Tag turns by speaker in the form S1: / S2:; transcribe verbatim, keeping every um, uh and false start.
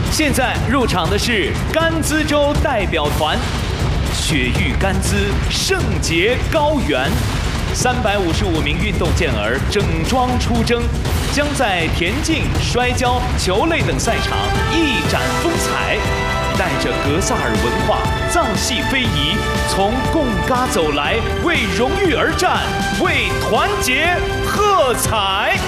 S1: 现在入场的是甘孜州代表团，雪域甘孜，圣洁高原。三百五十五名运动健儿整装出征，将在田径、摔跤、球类等赛场一展风采。带着格萨尔文化，藏系非遗，从贡嘎走来，为荣誉而战，为团结喝彩。